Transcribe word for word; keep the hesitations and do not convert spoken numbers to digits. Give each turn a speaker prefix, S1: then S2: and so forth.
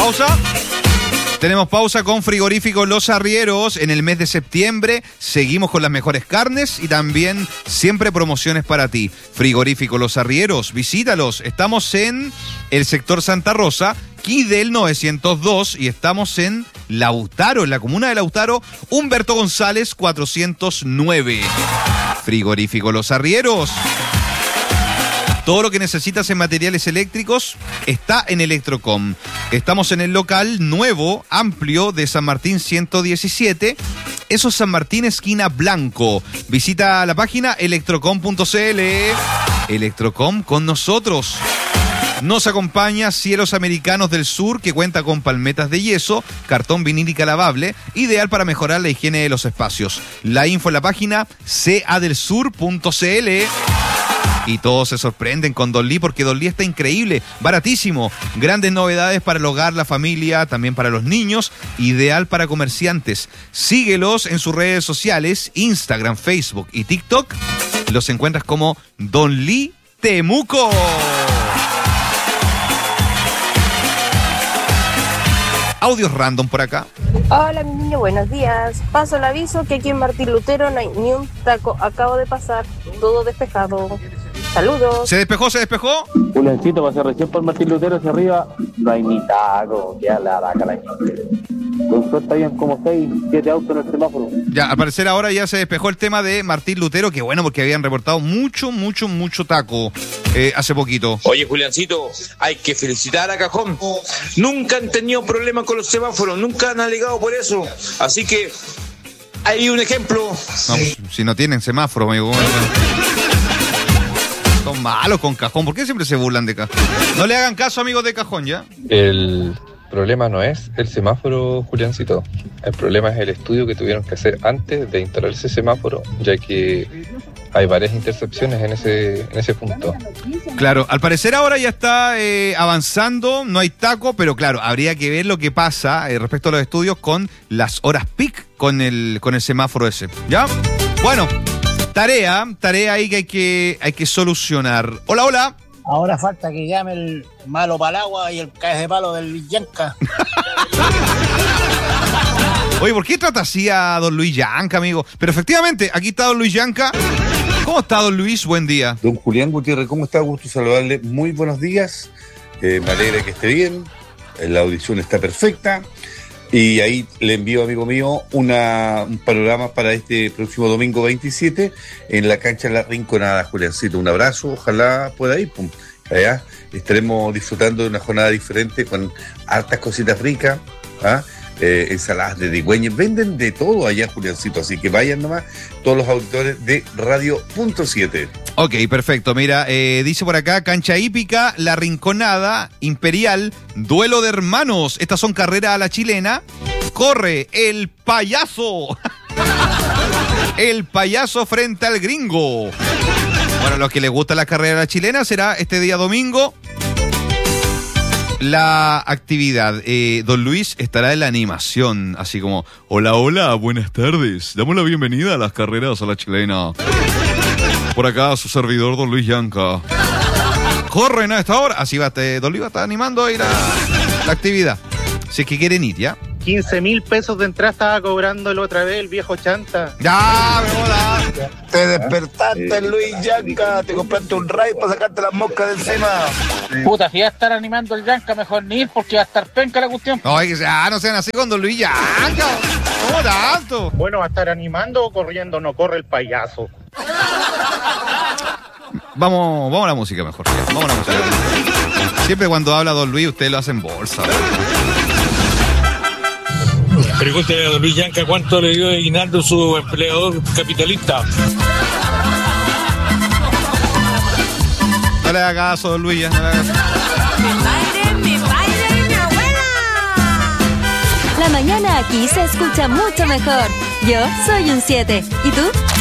S1: Pausa. Tenemos pausa con Frigorífico Los Arrieros. En el mes de septiembre seguimos con las mejores carnes y también siempre promociones para ti. Frigorífico Los Arrieros, visítalos. Estamos en el sector Santa Rosa, Kidel novecientos dos, y estamos en Lautaro, en la comuna de Lautaro, Humberto González cuatrocientos nueve. Frigorífico Los Arrieros. Todo lo que necesitas en materiales eléctricos está en Electrocom. Estamos en el local nuevo, amplio, de San Martín ciento diecisiete. Eso es San Martín, esquina Blanco. Visita la página electrocom punto c l. Electrocom con nosotros. Nos acompaña Cielos Americanos del Sur, que cuenta con palmetas de yeso, cartón vinílica lavable, ideal para mejorar la higiene de los espacios. La info en la página c a del sur punto c l. Y todos se sorprenden con Don Lee, porque Don Lee está increíble, baratísimo. Grandes novedades para el hogar, la familia, también para los niños. Ideal para comerciantes. Síguelos en sus redes sociales, Instagram, Facebook y TikTok. Los encuentras como Don Lee Temuco. Audios random por acá.
S2: Hola, mi niño, buenos días. Paso el aviso que aquí en Martín Lutero no hay ni un taco. Acabo de pasar, todo despejado. Saludos.
S1: ¿Se despejó, se despejó?
S3: Juliancito, pasé recién por Martín Lutero hacia arriba. No hay ni taco. Ya la vaca la gente. Con suerte habían como seis, siete autos en el semáforo.
S1: Ya, al parecer ahora ya se despejó el tema de Martín Lutero, que bueno, porque habían reportado mucho, mucho, mucho taco eh, hace poquito.
S4: Oye, Juliancito, hay que felicitar a Cajón. Nunca han tenido problemas con los semáforos, nunca han alegado por eso. Así que hay un ejemplo.
S1: No, si no tienen semáforo, amigo. Son malos con Cajón. ¿Por qué siempre se burlan de Cajón? No le hagan caso, amigos de Cajón, ¿ya?
S5: El problema no es el semáforo, Juliancito. El problema es el estudio que tuvieron que hacer antes de instalar ese semáforo, ya que hay varias intercepciones en ese, en ese punto.
S1: Claro, al parecer ahora ya está eh, avanzando, no hay taco, pero claro, habría que ver lo que pasa eh, respecto a los estudios con las horas peak con el, con el semáforo ese. ¿Ya? Bueno, tarea, tarea ahí que hay que, hay que solucionar. Hola, hola.
S6: Ahora falta que llame el malo palagua y el caes de palo del Villanca.
S1: Oye, ¿por qué trata así a don Luis Yanca, amigo? Pero efectivamente, aquí está don Luis Yanca. ¿Cómo está, don Luis? Buen día.
S7: Don Julián Gutiérrez, ¿cómo está? Gusto saludarle. Muy buenos días. Eh, me alegra que esté bien. La audición está perfecta. Y ahí le envío, amigo mío, una, un panorama para este próximo domingo veintisiete en la cancha de La Rinconada, Juliancito. Un abrazo, ojalá pueda ir. Pum. Allá estaremos disfrutando de una jornada diferente con hartas cositas ricas, ¿ah? Eh, ensaladas de digüeñas, venden de todo allá, Juliancito, así que vayan nomás todos los auditores de Radio Punto siete.
S1: Ok, perfecto, mira, eh, dice por acá, cancha hípica, La Rinconada, Imperial, duelo de hermanos, estas son carreras a la chilena, corre el payaso, el payaso frente al gringo. Bueno, los que les gusta la carrera a la chilena será este día domingo. La actividad, eh, don Luis estará en la animación, así como, hola, hola, buenas tardes, damos la bienvenida a las carreras a la chilena. Por acá su servidor, don Luis Yanca. Corren a esta hora, así va, te, don Luis va a estar animando ahí la, la actividad, si es que quieren ir, ¿ya?
S8: quince mil pesos de entrada estaba cobrando la otra vez el viejo chanta.
S1: Ya, hola.
S9: Te despertaste, Luis Yanca, te compraste un raid para sacarte las moscas de encima.
S8: Puta, si va a estar animando el Yanca, mejor ni ir porque va a estar penca la cuestión.
S1: No, que sea, no sean así con don Luis Yanca. ¿Cómo tanto?
S8: Bueno, va a estar animando o corriendo, no corre el payaso.
S1: Vamos, vamos a la música mejor. Vamos a la música. Siempre cuando habla don Luis, ustedes lo hacen bolsa.
S10: Pregúntale a don Luis Yanca cuánto le dio de aguinaldo su empleador capitalista.
S1: No le haga caso, don Luis. No le haga caso.
S11: Mi padre, mi padre y mi abuela. La mañana aquí se escucha mucho mejor. Yo soy un siete. ¿Y tú?